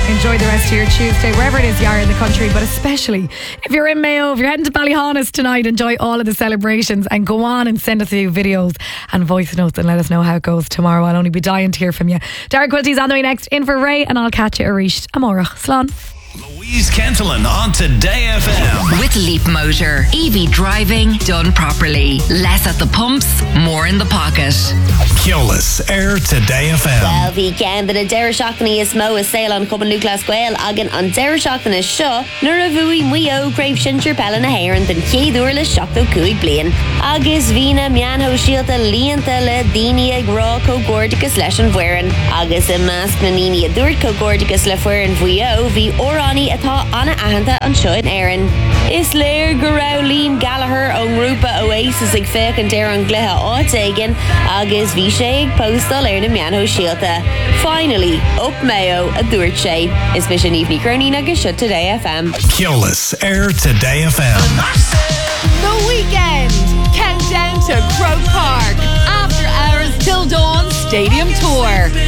Enjoy the rest of your Tuesday, wherever it is you are in the country, but especially if you're in Mayo, if you're heading to Ballyhonest tonight, enjoy all of the celebrations and go on and send us a few videos and voice notes and let us know how it goes tomorrow. I'll only be dying to hear from you. Derek Quilty's on the way next, in for Ray, and I'll catch you at Arish. Amora. Slán. Louise Kentelin on Today FM. With Leap Motor. EV driving done properly. Less at the pumps, more in the pocket. Keolis, Air Today FM. Well, bhí cean that a deir seachtaí is mó is saoil an Cumann Lucas Gael agan an deir seachtaí seo nuair a bhuaí muo gréibh sintir pella na haireann den chéadúir le 75 bliain. Agus bhína meanho síalta líonta le daoine ag rá cógordicus leis an bhuireann. Agus i measc na níní a dúirt cógordicus le bhuireann bhuio bhí óránní atá anna ahananta an seo in éireann. Is léir go raibh Liam Gallagher ó grúpa Oasis ag féach an deir an glutha áit aigean agus bhí sé ag postal ar na meanho síalta. Finally, up Mayo a dúirt sé. Is mis an Evening Crony agus seo Today FM. Keolis, Air Today FM. The weekend. Countdown to Croke Park. After Hours Till Dawn Stadium Tour.